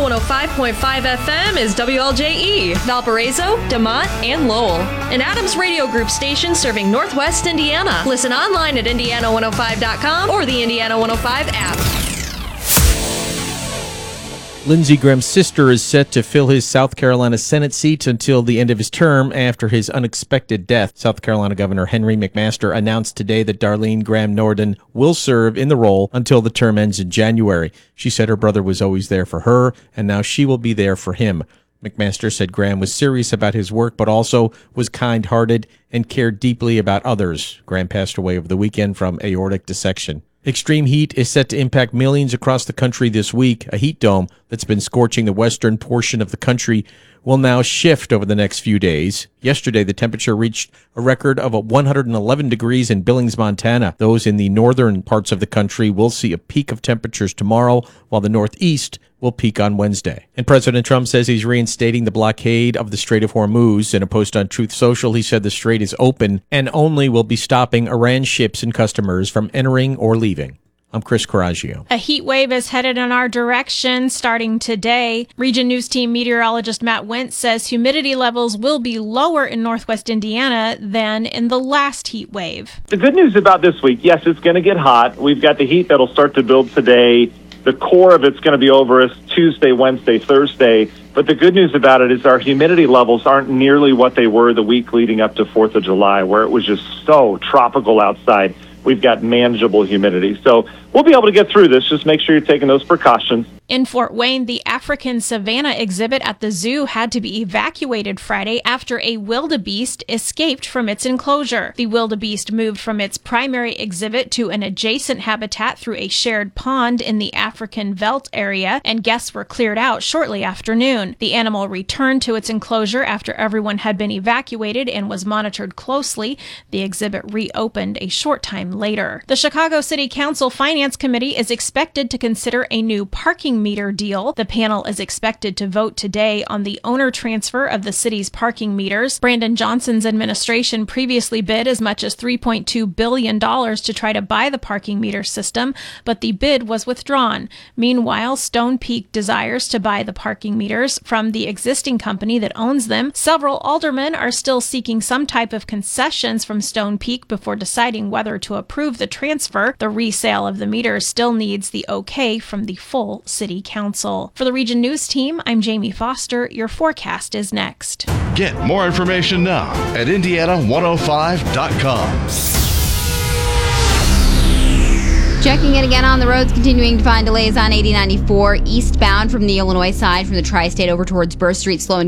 105.5 FM is WLJE, Valparaiso, DeMont, and Lowell. An Adams Radio Group station serving Northwest Indiana. Listen online at Indiana105.com or the Indiana 105 app. Lindsey Graham's sister is set to fill his South Carolina Senate seat until the end of his term after his unexpected death. South Carolina Governor Henry McMaster announced today that Darlene Graham Norden will serve in the role until the term ends in January. She said her brother was always there for her, and now she will be there for him. McMaster said Graham was serious about his work, but also was kind-hearted and cared deeply about others. Graham passed away over the weekend from aortic dissection. Extreme heat is set to impact millions across the country this week. A heat dome that's been scorching the western portion of the country will now shift over the next few days. Yesterday, the temperature reached a record of 111 degrees in Billings, Montana. Those in the northern parts of the country will see a peak of temperatures tomorrow, while the northeast will peak on Wednesday. And President Trump says he's reinstating the blockade of the Strait of Hormuz. In a post on Truth Social, he said the strait is open and only will be stopping Iran ships and customers from entering or leaving. I'm Chris Coraggio. A heat wave is headed in our direction starting today. Region News Team meteorologist Matt Wentz says humidity levels will be lower in northwest Indiana than in the last heat wave. The good news about this week, yes, it's going to get hot. We've got the heat that'll start to build today. The core of it's going to be over us Tuesday, Wednesday, Thursday. But the good news about it is our humidity levels aren't nearly what they were the week leading up to 4th of July, where it was just so tropical outside. We've got manageable humidity. So we'll be able to get through this. Just make sure you're taking those precautions. In Fort Wayne, the African savanna exhibit at the zoo had to be evacuated Friday after a wildebeest escaped from its enclosure. The wildebeest moved from its primary exhibit to an adjacent habitat through a shared pond in the African Veldt area, and guests were cleared out shortly after noon. The animal returned to its enclosure after everyone had been evacuated and was monitored closely. The exhibit reopened a short time later. The Chicago City Council Finance Committee is expected to consider a new parking meter deal. The panel is expected to vote today on the owner transfer of the city's parking meters. Brandon Johnson's administration previously bid as much as $3.2 billion to try to buy the parking meter system, but the bid was withdrawn. Meanwhile, Stone Peak desires to buy the parking meters from the existing company that owns them. Several aldermen are still seeking some type of concessions from Stone Peak before deciding whether to approve the transfer. The resale of the meters still needs the okay from the full City Council. For the Region News Team, I'm Jamie Foster. Your forecast is next. Get more information now at Indiana105.com. Checking in again on the roads, continuing to find delays on 8094 eastbound from the Illinois side from the Tri-State over towards Burr Street, slowing